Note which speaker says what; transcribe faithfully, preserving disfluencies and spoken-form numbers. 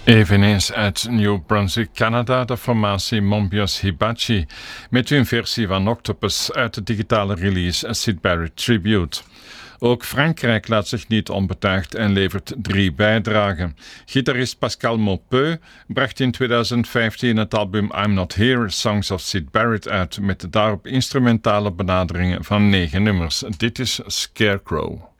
Speaker 1: Eveneens uit New Brunswick, Canada, de formatie Mombius Hibachi met hun versie van Octopus uit de digitale release Syd Barrett Tribute. Ook Frankrijk laat zich niet onbetuigd en levert drie bijdragen. Gitarist Pascal Maupeu bracht in twintig vijftien het album I'm Not Here, Songs of Syd Barrett uit met daarop instrumentale benaderingen van negen nummers. Dit is Scarecrow.